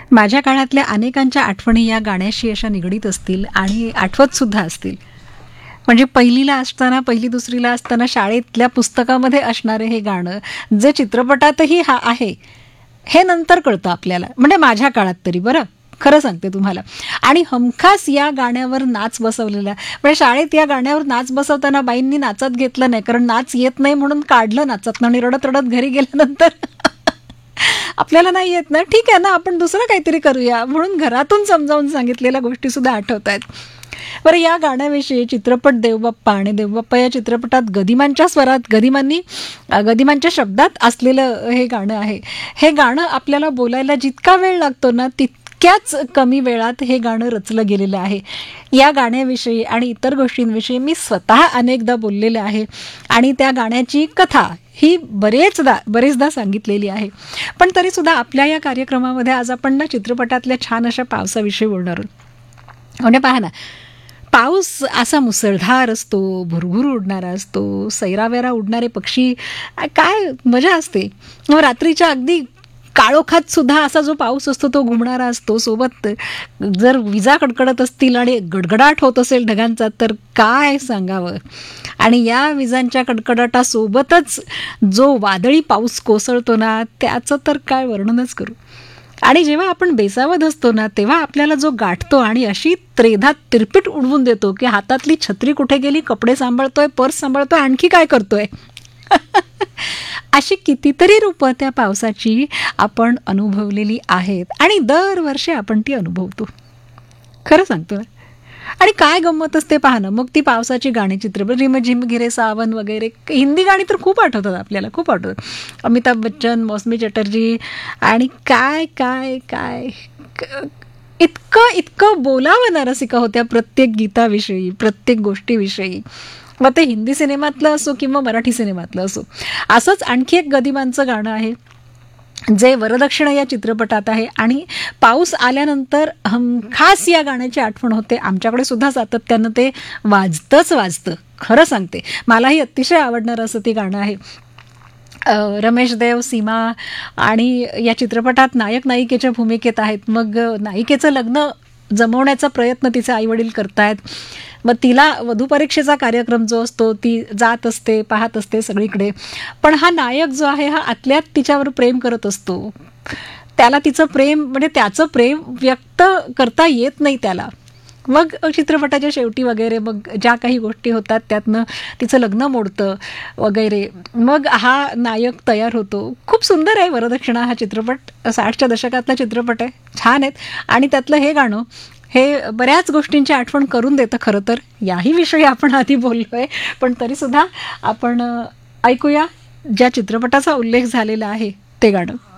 माझ्या काळातल्या अनेकांच्या आठवणी या गाण्याशी अशा निगडीत असतील आणि आठवत सुद्धा असतील. म्हणजे पहिलीला असताना, पहिली दुसरीला असताना शाळेतल्या पुस्तकामध्ये असणारे हे गाणं, जे चित्रपटातही आहे, हे नंतर कळतं आपल्याला. म्हणजे माझ्या काळात तरी, बरं खरं सांगते तुम्हाला. आणि हमखास या गाण्यावर नाच बसवलेला, म्हणजे शाळेत या गाण्यावर नाच बसवताना बाईंनी नाचात घेतलं नाही, कारण नाच येत नाही म्हणून काढलं नाचात आणि रडत रडत घरी गेल्यानंतर आपल्याला नाही येत ना, ठीक आहे ना, आपण दुसरं काहीतरी करूया म्हणून घरातून समजावून सांगितलेल्या गोष्टी सुद्धा आठवत आहेत. बरं, या गाण्याविषयी चित्रपट देवबाप्पा, आणि देवबाप्पा या चित्रपटात गदिमांच्या स्वरात, गदिमांच्या शब्दात असलेलं हे गाणं आहे. हे गाणं आपल्याला बोलायला जितका वेळ लागतो ना, तितक्याच कमी वेळात हे गाणं रचलं गेलेलं आहे. या गाण्याविषयी आणि इतर गोष्टींविषयी मी स्वतः अनेकदा बोललेले आहे आणि त्या गाण्याची कथा ही बरेचदा सांगितलेली आहे. पण तरीसुद्धा आपल्या या कार्यक्रमामध्ये आज आपण ना चित्रपटातल्या छान अशा पावसाविषयी बोलणार आहोत. म्हणजे पहा ना, पाऊस असा मुसळधार असतो, भुरभुर उडणारा असतो, सैरावेरा उडणारे पक्षी, काय मजा असते. रात्रीच्या अगदी काळोखात सुद्धा असा जो पाऊस असतो तो घुमणारा असतो. सोबत जर विजा कडकडत असतील आणि गडगडाट होत असेल ढगांचा, तर काय सांगावं. आणि या विजांच्या कडकडाटासोबतच जो वादळी पाऊस कोसळतो ना, त्याचं तर काय वर्णनच करू. आणि जेव्हा आपण बेसावध असतो ना, तेव्हा आपल्याला जो गाठतो आणि अशी त्रेधा तिरपीट उडवून देतो की हातातली छत्री कुठे गेली, कपडे सांभाळतोय, पर्स सांभाळतोय, आणखी काय करतोय. अशी कितीतरी रूपं त्या पावसाची आपण अनुभवलेली आहेत आणि दरवर्षी आपण ती अनुभवतो. खरं सांगतो ना. आणि काय गंमत असते पहा ना, मग ती पावसाची गाणी, चित्रपट, रिम झिम गिरे सावन वगैरे, हिंदी गाणी तर खूप आठवतात आपल्याला, खूप आठवतात. अमिताभ बच्चन, मौसमी चटर्जी, आणि काय काय काय इतकं बोलावं ना रसिका होत्या प्रत्येक गीताविषयी, प्रत्येक गोष्टीविषयी. मग ते हिंदी सिनेमातलं असो किंवा मराठी सिनेमातलं असो. असंच आणखी एक गदिमांचं गाणं आहे जे वरदक्षिणा या चित्रपटात आहे, आणि पाऊस आल्यानंतर हमखास या गाण्याची आठवण होते. आमच्याकडे सुद्धा सातत्यानं ते वाजतं. खरं सांगते, मलाही अतिशय आवडणारं असं ते गाणं आहे. रमेश देव, सीमा आणि या चित्रपटात नायक नायिकेच्या भूमिकेत आहेत. मग नायिकेचं लग्न जमवण्याचा प्रयत्न तिचे आईवडील करतायत. मग तिला वधूपरीक्षेचा कार्यक्रम जो असतो, ती जात असते, पाहत असते सगळीकडे. पण हा नायक जो आहे, हा आतल्यात तिच्यावर प्रेम करत असतो. त्याला तिचं प्रेम, म्हणजे त्याचं प्रेम व्यक्त करता येत नाही त्याला. मग चित्रपटाच्या शेवटी वगैरे मग ज्या काही गोष्टी होतात त्यातनं तिचं लग्न मोडतं वगैरे. मग हा नायक तयार होतो. खूप सुंदर आहे वरदक्षिणा हा चित्रपट. 60च्या दशकातला चित्रपट आहे, छान आहेत. आणि त्यातलं हे गाणं हे बऱ्याच गोष्टींची आठवण करून देतं. खरं तर याही विषयी आपण आधी बोललोय, पण तरीसुद्धा आपण ऐकूया ज्या चित्रपटाचा उल्लेख झालेला आहे ते गाणं.